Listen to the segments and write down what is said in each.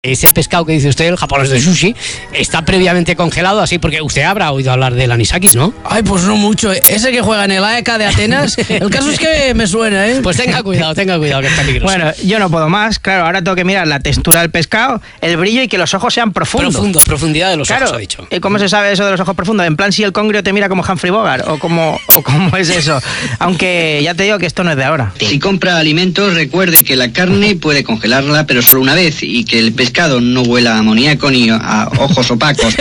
Ese pescado que dice usted, el japonés de sushi, está previamente congelado así, porque usted habrá oído hablar del anisakis, ¿no? Ay, pues no mucho. Ese que juega en el AEK de Atenas, el caso es que me suena, ¿eh? Pues tenga cuidado, que es peligroso. Bueno, yo no puedo más. Claro, ahora tengo que mirar la textura del pescado, el brillo y que los ojos sean profundos. Profundidad de los ojos, ha dicho. ¿Y cómo se sabe eso de los ojos profundos? En plan, si el congrio te mira como Humphrey Bogart, o cómo es eso. Aunque ya te digo que esto no es de ahora. Si compra alimentos, recuerde que la carne puede congelarla, pero solo una vez, y que el pescado no huela a amoníaco ni a ojos opacos.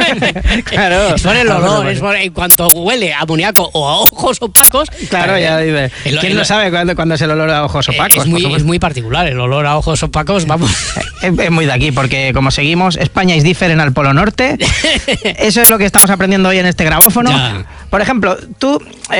Claro. Es por el olor, en cuanto huele a amoníaco o a ojos opacos. Claro, ya dice. ¿Quién no sabe cuándo es el olor a ojos opacos? Es muy particular, el olor a ojos opacos, vamos. Es muy de aquí, porque como seguimos, España is different al Polo Norte. Eso es lo que estamos aprendiendo hoy en este grabófono. Ya. Por ejemplo, tú,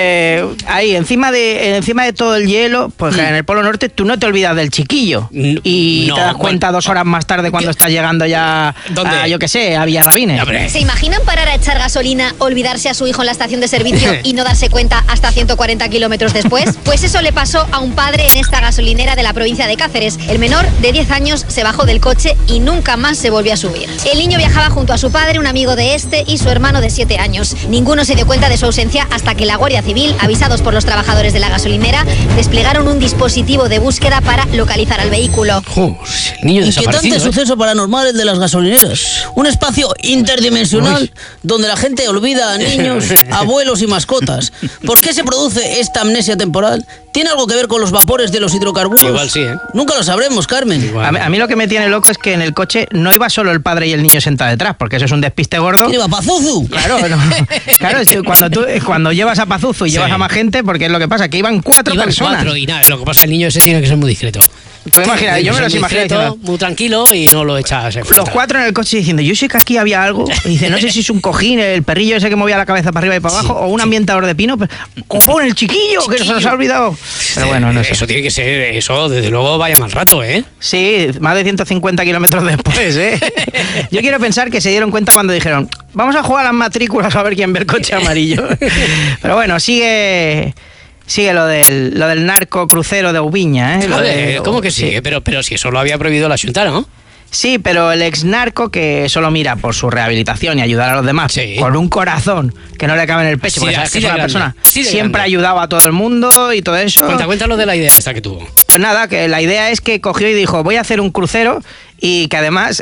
ahí, encima de todo el hielo, pues en el Polo Norte, tú no te olvidas del chiquillo. Y te das cuenta 2 horas más tarde cuando estás llegando ya a, yo qué sé, a Villarrabines. ¿Se imaginan parar a echar gasolina, olvidarse a su hijo en la estación de servicio y no darse cuenta hasta 140 kilómetros después? Pues eso le pasó a un padre en esta gasolinera de la provincia de Cáceres. El menor, de 10 años, se bajó del coche y nunca más se volvió a subir. El niño viajaba junto a su padre, un amigo de este y su hermano de 7 años. Ninguno se dio cuenta de su ausencia hasta que la Guardia Civil, avisados por los trabajadores de la gasolinera, desplegaron un dispositivo de búsqueda para localizar al vehículo. El niño desaparecido. Inquietante suceso paranormal el de las gasolineras. Un espacio interdimensional donde la gente olvida a niños, abuelos y mascotas. ¿Por qué se produce esta amnesia temporal? ¿Tiene algo que ver con los vapores de los hidrocarburos? Igual sí, ¿eh? Nunca lo sabremos, Carmen. A mí lo que me tiene loco es que en el coche no iba solo el padre y el niño sentado detrás, porque eso es un despiste gordo. ¿Quién iba, Pazuzu? Claro, claro, es que cuando llevas a Pazuzu y llevas a más gente, porque es lo que pasa, que iban 4 personas. 4 y nada, lo que pasa es que el niño ese tiene que ser muy discreto. Tú imaginas, yo me los imagino muy tranquilo y no lo echas en falta. Los 4 en el coche diciendo, yo sé que aquí había algo. Y dice, no sé si es un cojín, el perrillo ese que movía la cabeza para arriba y para abajo, o un ambientador de pino. Pero, ¡copón, el chiquillo! Que se nos ha olvidado. Pero bueno, no sé. Eso tiene que ser, eso desde luego vaya mal rato, ¿eh? Sí, más de 150 kilómetros después, ¿eh? Yo quiero pensar que se dieron cuenta cuando dijeron, vamos a jugar a las matrículas a ver quién ve el coche amarillo. Pero bueno, sigue lo del narco crucero de Ubiña, ¿eh? ¿Cómo que sigue? Sí. Pero si eso lo había prohibido la Xunta, ¿no? Sí, pero el ex narco que solo mira por su rehabilitación y ayudar a los demás, con un corazón que no le cabe en el pecho, porque sabes que es una persona siempre ha ayudado a todo el mundo y todo eso. Cuéntalo de la idea esta que tuvo. Pues nada, que la idea es que cogió y dijo, voy a hacer un crucero, y que además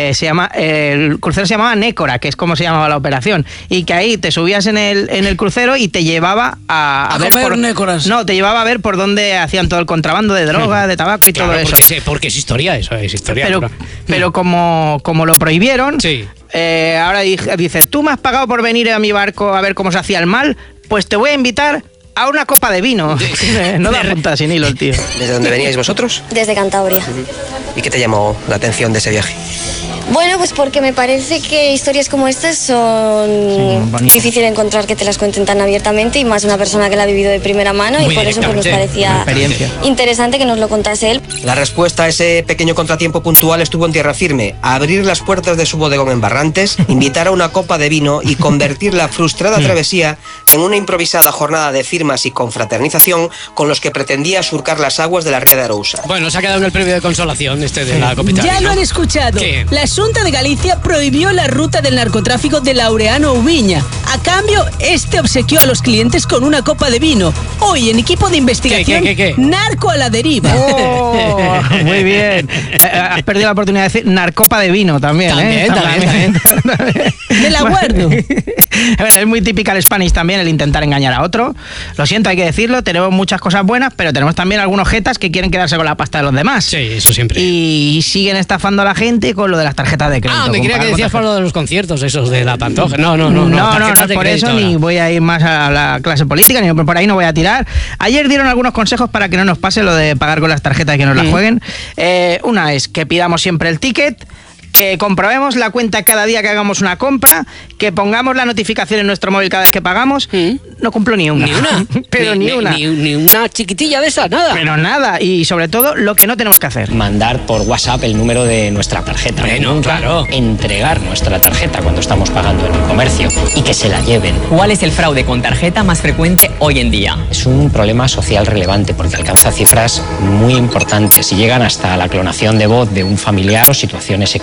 el crucero se llamaba Nécora, que es como se llamaba la operación, y que ahí te subías en el crucero y te llevaba a ver comer nécoras. No, te llevaba a ver por dónde hacían todo el contrabando de droga, de tabaco y todo eso. Porque es historia, eso es historia. Pero como lo prohibieron, ahora dice, tú me has pagado por venir a mi barco a ver cómo se hacía el mal, pues te voy a invitar a una copa de vino. No da punta sin hilo el tío. ¿Desde dónde veníais vosotros? Desde Cantabria. ¿Y qué te llamó la atención de ese viaje? Bueno, pues porque me parece que historias como estas son difíciles de encontrar que te las cuenten tan abiertamente, y más una persona que la ha vivido de primera mano, y por eso pues, nos parecía interesante que nos lo contase él. La respuesta a ese pequeño contratiempo puntual estuvo en tierra firme: abrir las puertas de su bodegón en Barrantes, invitar a una copa de vino y convertir la frustrada travesía en una improvisada jornada de firmas y confraternización con los que pretendía surcar las aguas de la ría de Arousa. Bueno, se ha quedado en el premio de consolación de la Copita. Ya lo han escuchado. ¿Qué? La Xunta de Galicia prohibió la ruta del narcotráfico de Laureano a Ubiña. A cambio, este obsequió a los clientes con una copa de vino. Hoy, en equipo de investigación, ¿Qué? Narco a la deriva. Oh, muy bien. Has perdido la oportunidad de decir narcopa de vino también. También. Me la guardo. Bueno, es muy typical Spanish también el intentar engañar a otro. Lo siento, hay que decirlo, tenemos muchas cosas buenas, pero tenemos también algunos jetas que quieren quedarse con la pasta de los demás. Sí, eso siempre. Y siguen estafando a la gente con lo de las tarjetas de crédito. Me creía que decías por lo de los conciertos esos de la Pantoja. No, por eso ni voy a ir más a la clase política, ni por ahí no voy a tirar. Ayer dieron algunos consejos para que no nos pase lo de pagar con las tarjetas y que nos las jueguen. Una es que pidamos siempre el ticket, que comprobemos la cuenta cada día que hagamos una compra, que pongamos la notificación en nuestro móvil cada vez que pagamos. No cumplo ni una. ¿Ni una? Pero ni una. Ni una chiquitilla de esas, nada. Pero nada, y sobre todo lo que no tenemos que hacer. Mandar por WhatsApp el número de nuestra tarjeta. Bueno, claro. Entregar nuestra tarjeta cuando estamos pagando en el comercio y que se la lleven. ¿Cuál es el fraude con tarjeta más frecuente hoy en día? Es un problema social relevante porque alcanza cifras muy importantes y llegan hasta la clonación de voz de un familiar o situaciones